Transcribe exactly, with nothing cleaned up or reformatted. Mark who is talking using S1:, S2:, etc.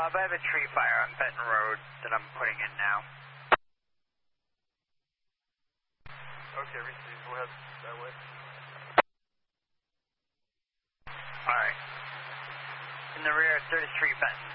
S1: Uh, I have a tree fire on Benton Road that I'm putting in now.
S2: Okay, receive. We'll head that way.
S1: Alright. In the rear, third Street, Benton.